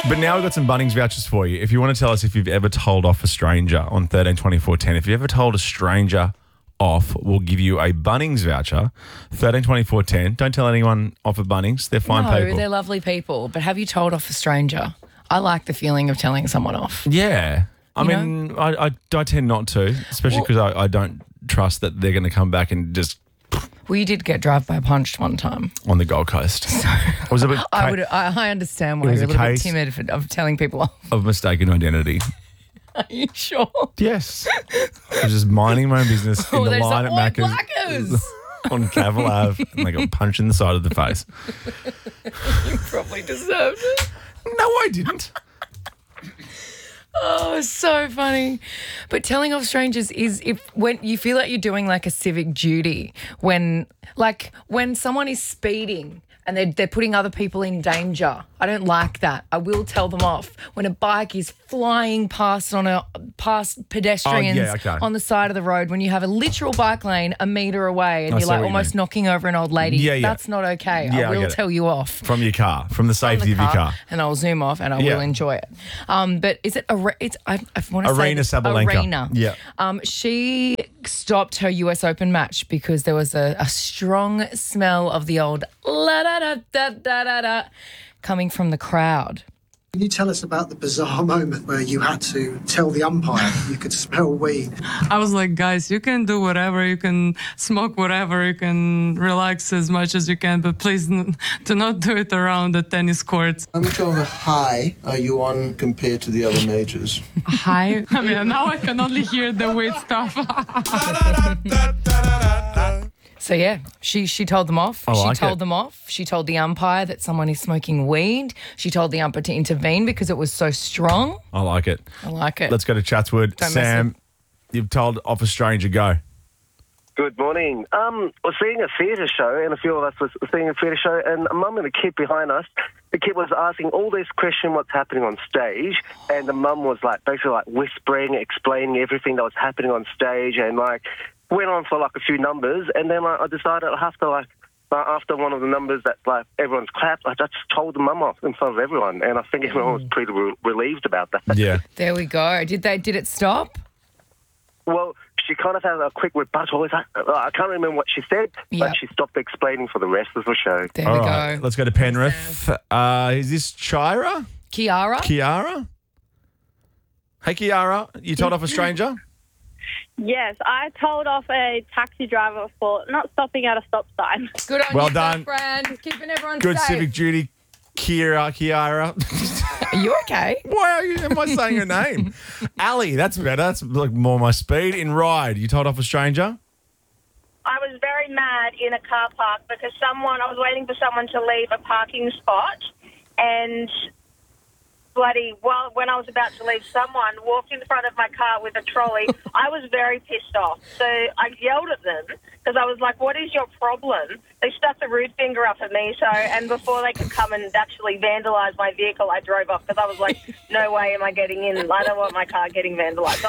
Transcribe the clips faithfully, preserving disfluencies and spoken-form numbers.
But now we've got some Bunnings vouchers for you. If you want to tell us if you've ever told off a stranger on thirteen twenty-four ten, if you ever told a stranger off, we'll give you a Bunnings voucher. thirteen twenty-four ten. Don't tell anyone off at Bunnings. They're fine no, people. they're lovely people. But have you told off a stranger? I like the feeling of telling someone off. Yeah. I You mean, I, I, I tend not to, especially because I, I don't trust that they're going to come back and just Well, you did get drive-by punched one time. on the Gold Coast. It was a bit I ca- would. I, I understand It why was you're a a little case- bit timid for, of telling people off. of mistaken identity. Are you sure? Yes. I was just minding my own business in Oh, the there's line some at Oi Macca's Blackers. on Cavill Ave, and they got punched in the side of the face. You probably deserved it. No, I didn't. Oh, so funny. But telling off strangers is if when you feel like you're doing like a civic duty, when like when someone is speeding and they're, they're putting other people in danger. I don't like that. I will tell them off. When a bike is flying past on a past pedestrians Oh, yeah, okay. on the side of the road, when you have a literal bike lane a metre away and I you're see like what you almost mean. knocking over an old lady, Yeah, yeah. that's not okay. Yeah, I I will get it. tell you off. From your car, from the safety the of your car. and I'll zoom off and I Yeah. will enjoy it. Um, but is it a? It's I, I want to say Arena this- Sabalenka. Arena. Yeah. Um, she stopped her U S Open match because there was a, a strong smell of the old la da da da da da da coming from the crowd. Can you tell us about the bizarre moment where you had to tell the umpire you could smell weed? I was like, guys, you can do whatever, you can smoke whatever, you can relax as much as you can, but please n- do not do it around the tennis courts. How much of a high are you on compared to the other majors? Hi. I mean, now I can only hear the weird stuff. So yeah, she she told them off. I she like told it. them off. She told the umpire that someone is smoking weed. She told the umpire to intervene because it was so strong. I like it. I like it. Let's go to Chatswood. Don't mess Sam, you've told off a stranger, go. Good morning. Um, we're seeing a theatre show, and a few of us were seeing a theatre show, and a mum and a kid behind us. The kid was asking all this question, what's happening on stage, and the mum was like basically like whispering, explaining everything that was happening on stage, and like went on for like a few numbers, and then like, I decided I have to like. Uh, after one of the numbers that like everyone's clapped, I just told the mum off in front of everyone, and I think everyone was pretty re- relieved about that. Yeah. There we go. Did they? Did it stop? Well, she kind of had a quick rebuttal. Is that- I can't remember what she said, Yep. but she stopped explaining for the rest of the show. There All we right. go. Let's go to Penrith. Uh, is this Chira? Kiara. Kiara? Hey, Kiara. You told off a stranger? Yes, I told off a taxi driver for not stopping at a stop sign. Good on Well you, done. friend. Keeping everyone Good safe. civic duty, Kiara. Kiara. Are you okay? Why are you, am I saying her name? Ali, that's better. That's like more my speed. In Ride, you told off a stranger? I was very mad in a car park because someone, I was waiting for someone to leave a parking spot, and bloody, well, when I was about to leave, someone walked in front of my car with a trolley. I was very pissed off. So I yelled at them because I was like, what is your problem? They stuck the rude finger up at me. So, and before they could come and actually vandalise my vehicle, I drove off because I was like, no way am I getting in. I don't want my car getting vandalised. I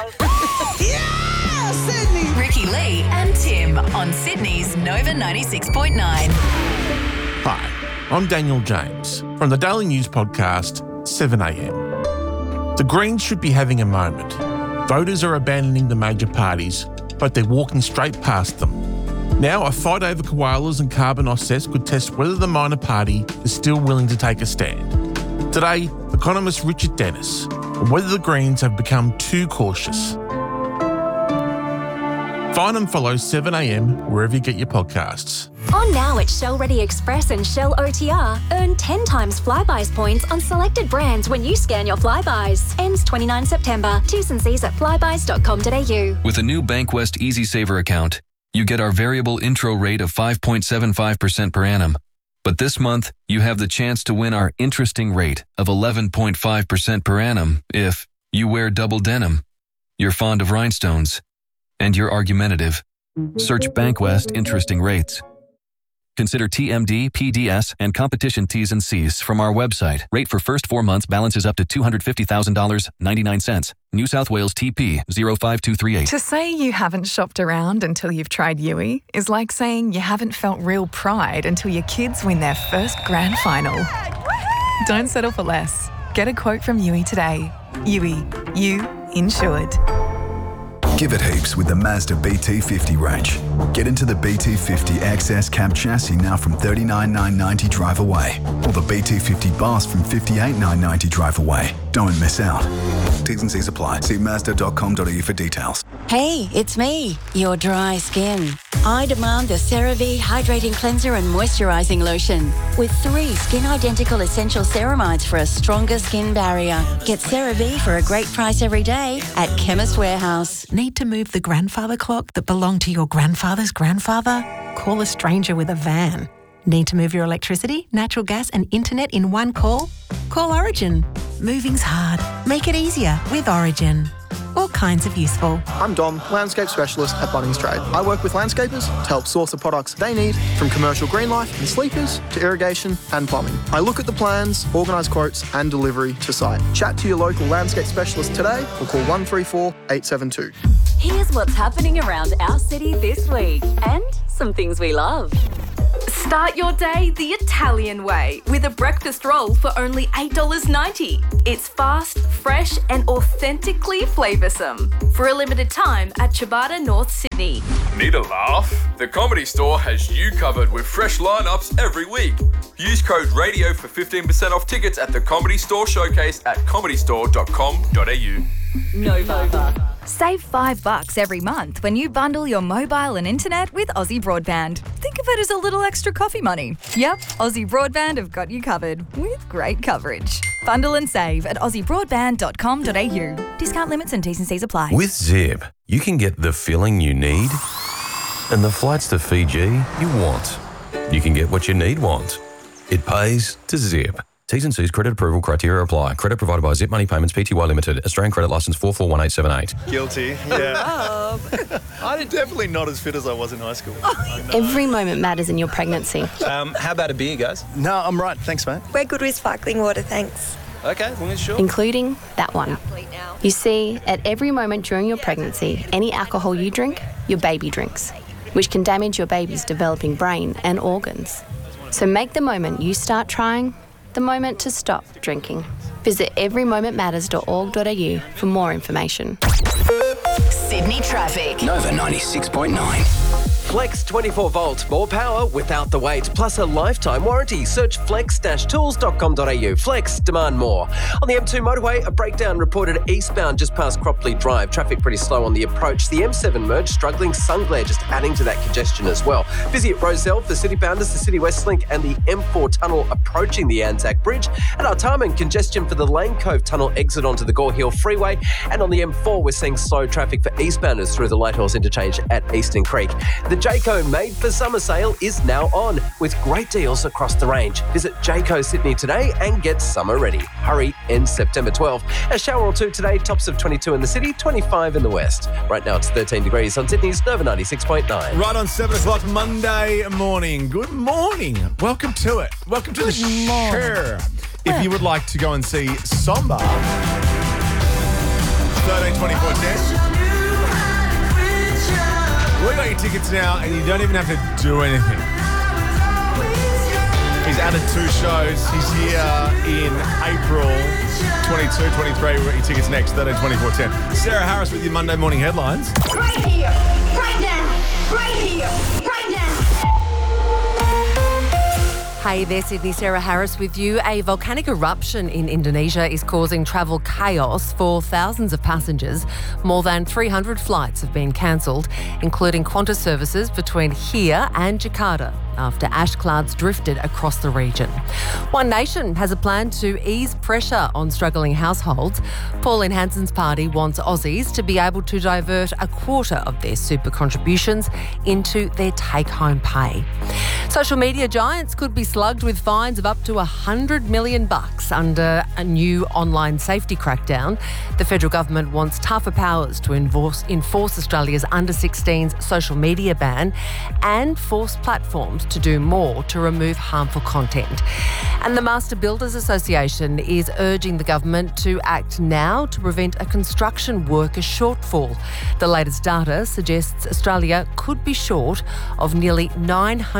was Ricky Lee and Tim on Sydney's Nova ninety-six point nine. Hi, I'm Daniel James from the Daily News podcast seven a m. The Greens should be having a moment. Voters are abandoning the major parties, but they're walking straight past them. Now, a fight over koalas and carbon offsets could test whether the minor party is still willing to take a stand. Today, economist Richard Dennis on whether the Greens have become too cautious. Find and follow seven a m wherever you get your podcasts. On now at Shell Ready Express and Shell O T R, earn ten times Flybuys points on selected brands when you scan your Flybuys. Ends twenty-ninth September. T's and C's at flybuys dot com dot a u. With a new Bankwest Easy Saver account, you get our variable intro rate of five point seven five percent per annum. But this month, you have the chance to win our interesting rate of eleven point five percent per annum if you wear double denim, you're fond of rhinestones, and you're argumentative. Search Bankwest Interesting Rates. Consider T M D, P D S, and competition T's and C's from our website. Rate for first four months balances up to two hundred fifty thousand dollars and ninety-nine cents. New South Wales T P zero five two three eight. To say you haven't shopped around until you've tried Yui is like saying you haven't felt real pride until your kids win their first grand final. Don't settle for less. Get a quote from Yui today. Yui, you insured. Give it heaps with the Mazda B T fifty range. Get into the B T fifty X S cab chassis now from thirty-nine thousand nine hundred ninety drive away, or the B T fifty Bus from fifty-eight thousand nine hundred ninety drive away. Don't miss out. T's and C's apply. See mazda dot com dot a u for details. Hey, it's me, your dry skin. I demand the CeraVe Hydrating Cleanser and Moisturising Lotion with three skin-identical essential ceramides for a stronger skin barrier. Get CeraVe for a great price every day at Chemist Warehouse. Need to move the grandfather clock that belonged to your grandfather's grandfather? Call a stranger with a van. Need to move your electricity, natural gas and internet in one call? Call Origin. Moving's hard. Make it easier with Origin. All kinds of useful. I'm Dom, landscape specialist at Bunnings Trade. I work with landscapers to help source the products they need, from commercial green life and sleepers to irrigation and plumbing. I look at the plans, organise quotes and delivery to site. Chat to your local landscape specialist today or call one three four, eight seven two. Here's what's happening around our city this week and some things we love. Start your day the Italian way with a breakfast roll for only eight dollars ninety. It's fast, fresh and authentically flavoursome. For a limited time at Ciabatta, North Sydney. Need a laugh? The Comedy Store has you covered with fresh lineups every week. Use code RADIO for fifteen percent off tickets at the Comedy Store Showcase at comedy store dot com dot a u. Nova. Save five bucks every month when you bundle your mobile and internet with Aussie Broadband. Think of it as a little extra coffee money. Yep, Aussie Broadband have got you covered with great coverage. Bundle and save at aussie broadband dot com dot a u. Discount limits and T's and C's apply. With Zip, you can get the filling you need and the flights to Fiji you want. You can get what you need want. It pays to Zip. T's and C's credit approval criteria apply. Credit provided by Zip Money Payments Pty Limited. Australian credit licence four four one eight seven eight. Guilty, yeah. I'm definitely not as fit as I was in high school. Every moment matters in your pregnancy. Um, how about a beer, guys? No, I'm right. Thanks, mate. We're good with sparkling water, thanks. Okay, well, sure. Including that one. You see, at every moment during your pregnancy, any alcohol you drink, your baby drinks, which can damage your baby's developing brain and organs. So make the moment you start trying the moment to stop drinking. Visit every moment matters dot org dot a u for more information. Sydney traffic. Nova ninety-six point nine. Flex twenty-four volt, more power without the wait, plus a lifetime warranty. Search flex dash tools dot com dot a u. Flex, demand more. On the M two motorway, a breakdown reported eastbound just past Cropley Drive. Traffic pretty slow on the approach. The M seven merge struggling. Sunglare just adding to that congestion as well. Busy at Rozelle for City Bounders, the City West Link and the M four tunnel approaching the Anzac Bridge. At Artarmon, congestion for the Lane Cove tunnel exit onto the Gore Hill Freeway. And on the M four, we're seeing slow traffic for eastbounders through the Lighthorse interchange at Eastern Creek. The Jayco Made for Summer sale is now on with great deals across the range. Visit Jayco Sydney today and get summer ready. Hurry, ends September twelfth. A shower or two today, tops of twenty-two in the city, twenty-five in the west. Right now it's thirteen degrees on Sydney's Nova ninety-six point nine. Right on seven o'clock Monday morning. Good morning. Welcome to it. Welcome to Good the morning. show. If you would like to go and see Somba, thirteen twenty-four ten. We got your tickets now, and you don't even have to do anything. He's added two shows. He's here in April twenty-two, twenty-three. We got your tickets next, thirteen twenty-four ten. Sarah Harris with your Monday morning headlines. Right here, right now, right here, right now. Hey there, Sydney. Sarah Harris with you. A volcanic eruption in Indonesia is causing travel chaos for thousands of passengers. More than three hundred flights have been cancelled, including Qantas services between here and Jakarta, after ash clouds drifted across the region. One Nation has a plan to ease pressure on struggling households. Pauline Hanson's party wants Aussies to be able to divert a quarter of their super contributions into their take-home pay. Social media giants could be slugged with fines of up to one hundred million bucks under a new online safety crackdown. The federal government wants tougher powers to enforce, enforce Australia's under sixteens social media ban and force platforms to do more to remove harmful content. And the Master Builders Association is urging the government to act now to prevent a construction worker shortfall. The latest data suggests Australia could be short of nearly nine hundred thirty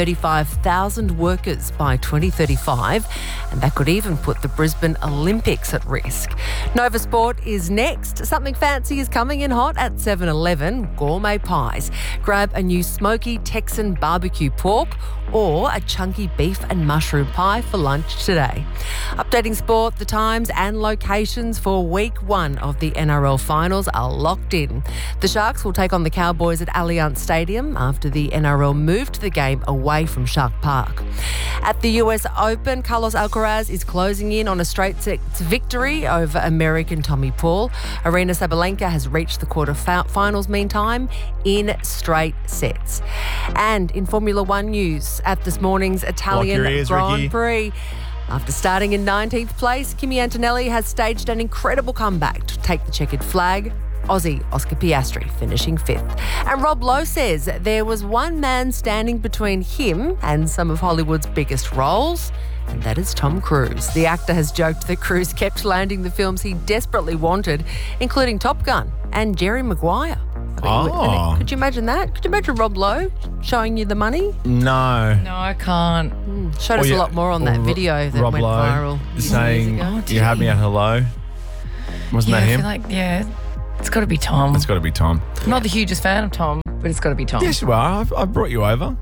thirty-five thousand workers by twenty thirty-five, and that could even put the Brisbane Olympics at risk. Nova Sport is next. Something fancy is coming in hot at seven eleven, gourmet pies. Grab a new smoky Texan barbecue pork or a chunky beef and mushroom pie for lunch today. Updating sport, the times and locations for week one of the N R L finals are locked in. The Sharks will take on the Cowboys at Allianz Stadium after the N R L moved the game away from Shark Park. At the U S Open, Carlos Alcaraz is closing in on a straight sets victory over American Tommy Paul. Aryna Sabalenka has reached the quarterfinals meantime in straight sets. And in Formula One news, at this morning's Italian ears, Grand Ricky. Prix, after starting in nineteenth place, Kimi Antonelli has staged an incredible comeback to take the checkered flag. Aussie Oscar Piastri finishing fifth. And Rob Lowe says there was one man standing between him and some of Hollywood's biggest roles, and that is Tom Cruise. The actor has joked that Cruise kept landing the films he desperately wanted, including Top Gun and Jerry Maguire. I mean, Oh. Could you imagine that? Could you imagine Rob Lowe showing you the money? No. No, I can't. Mm, showed Or us yeah, a lot more on that or video that Rob went Lowe viral years saying, ago. "You had me at hello." Wasn't yeah, that I him? feel like, yeah, it's got to be Tom. It's got to be Tom. I'm not the hugest fan of Tom, but it's got to be Tom. Yes, you are. I've, I've brought you over.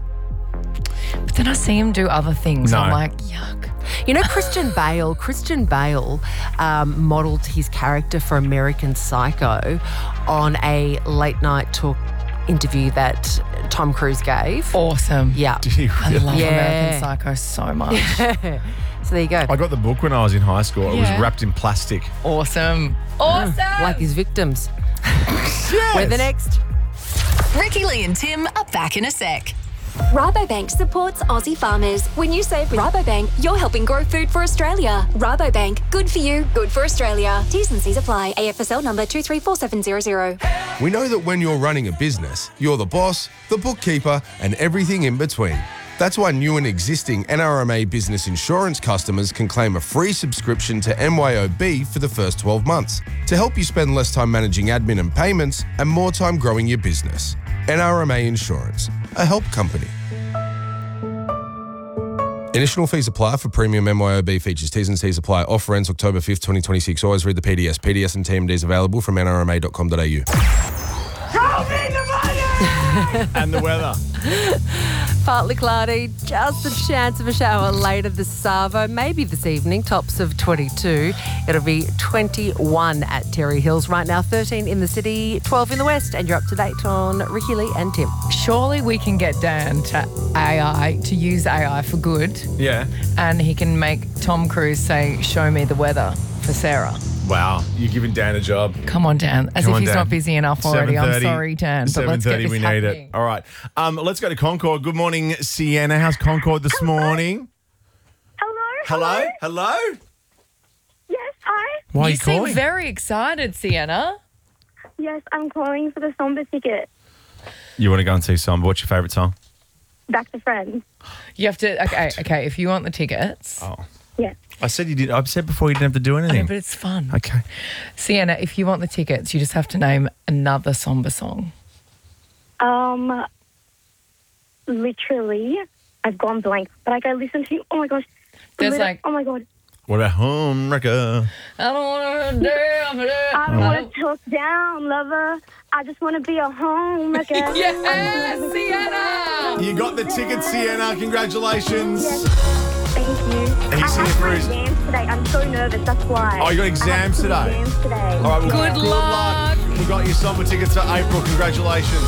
But then I see him do other things. No. I'm like, yuck. You know, Christian Bale, Christian Bale um, modelled his character for American Psycho on a late night talk interview that Tom Cruise gave. Awesome. Yeah. Did he I really? love Yeah. American Psycho so much. So there you go. I got the book when I was in high school. It Yeah. was wrapped in plastic. Awesome. Awesome. Like his victims. We're the next. Ricky Lee and Tim are back in a sec. Rabobank supports Aussie farmers. When you save with Rabobank, you're helping grow food for Australia. Rabobank, good for you, good for Australia. T's and C's apply. A F S L number two three four seven zero zero. We know that when you're running a business, you're the boss, the bookkeeper, and everything in between. That's why new and existing N R M A business insurance customers can claim a free subscription to M Y O B for the first twelve months to help you spend less time managing admin and payments and more time growing your business. N R M A Insurance, a help company. Initial fees apply for premium M Y O B features. T's and C's apply. Offer ends October fifth, twenty twenty-six. Always read the P D S. P D S and T M Ds available from N R M A dot com dot A U. And the weather. Partly cloudy, just a chance of a shower later this Savo, maybe this evening, tops of twenty-two. It'll be twenty-one at Terry Hills. Right now, thirteen in the city, twelve in the west, and you're up to date on Ricky Lee and Tim. Surely we can get Dan to A I, to use A I for good, Yeah. and he can make Tom Cruise say, show me the weather for Sarah. Wow. You're giving Dan a job. Come on, Dan. As Come if on, he's Dan. not busy enough already. I'm seven thirty sorry, Dan. But let's get this we need happening. it. All right. Um, let's go to Concord. Good morning, Sienna. How's Concord this morning? Hello? Hello? Hello? Yes, hi. Why are you you seem calling? very excited, Sienna. Yes, I'm calling for the Somber ticket. You want to go and see Somber. What's your favourite song? Back to Friends. You have to, okay, okay, if you want the tickets. Oh. Yeah. I said you did. I said before you didn't have to do I know, anything. but it's fun. Okay. Sienna, if you want the tickets, you just have to name another Somber song. Um, literally, I've gone blank. But I go listen to, oh my gosh. There's Lit- like- oh my God. What about Home Wrecker? I don't want to do I don't want to talk down, lover. I just want to be a home wrecker. Yes, Sienna! You got the tickets, Sienna. Congratulations. Thank you. And you I see have it my for his- exams today. I'm so nervous. That's why. Oh, you got I exams have two today? Exams today. All right, well, Good luck. We got your Somber tickets for April. Congratulations.